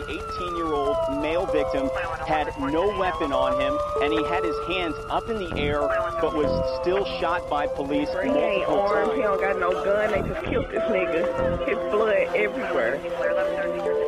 18-year-old male victim had no weapon on him, and he had his hands up in the air, but was still shot by police He ain't multiple armed, times. he don't got no gun, they just killed this nigga. His blood everywhere.